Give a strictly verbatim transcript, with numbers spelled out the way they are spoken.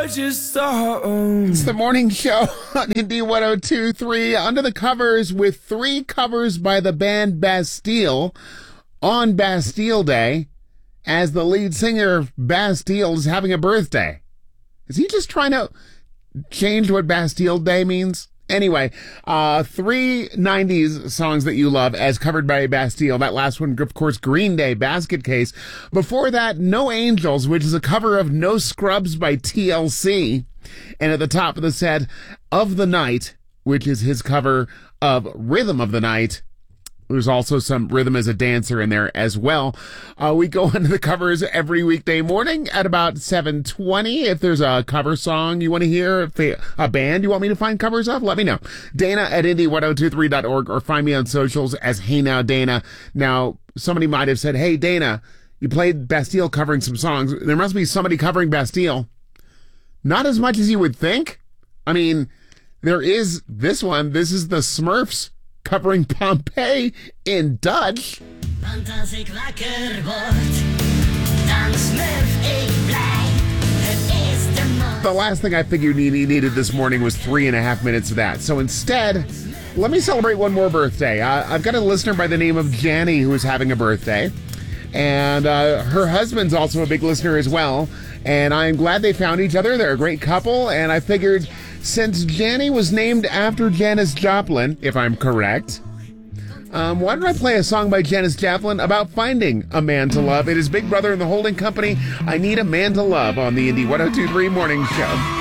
just so. It's the morning show on Indie one oh two point three. Under the covers with three covers by the band Bastille on Bastille Day, as the lead singer of Bastille is having a birthday. Is he just trying to change what Bastille Day means? Anyway, uh, three nineties songs that you love as covered by Bastille. That last one, of course, Green Day, Basket Case. Before that, No Angels, which is a cover of No Scrubs by T L C. And at the top of the set, Of the Night, which is his cover of Rhythm of the Night. There's also some Rhythm as a Dancer in there as well. Uh, we go into the covers every weekday morning at about seven twenty. If there's a cover song you want to hear, if they, a band you want me to find covers of, let me know. Dana at indie one oh two three dot org, or find me on socials as Hey Now Dana. Now, somebody might have said, hey, Dana, you played Bastille covering some songs. There must be somebody covering Bastille. Not as much as you would think. I mean, there is this one. This is the Smurfs covering Pompeii in Dutch. Want als ik wakker word, dan smurf ik blij. Het is de morgen. The last thing I figured you needed this morning was three and a half minutes of that. So instead, let me celebrate one more birthday. Uh, I've got a listener by the name of Janny who is having a birthday. And uh, her husband's also a big listener as well. And I'm glad they found each other. They're a great couple. And I figured, since Janny was named after Janis Joplin, if I'm correct, um, why don't I play a song by Janis Joplin about finding a man to love? It is Big Brother and the Holding Company. I Need a Man to Love on the Indie one oh two point three Morning Show.